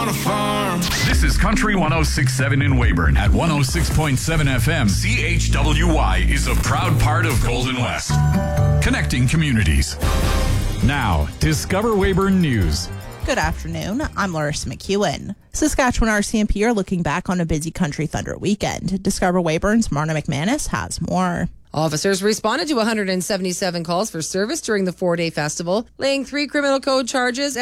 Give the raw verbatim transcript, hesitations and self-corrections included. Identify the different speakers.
Speaker 1: on a farm.
Speaker 2: This is Country one oh six point seven in Weyburn at one oh six point seven F M. C H W Y is a proud part of Golden West. Connecting communities. Now, Discover Weyburn News.
Speaker 3: Good afternoon. I'm Larissa McEwen. Saskatchewan R C M P are looking back on a busy Country Thunder weekend. Discover Weyburn's Marna McManus has more.
Speaker 4: Officers responded to one hundred seventy-seven calls for service during the four-day festival, laying three criminal code charges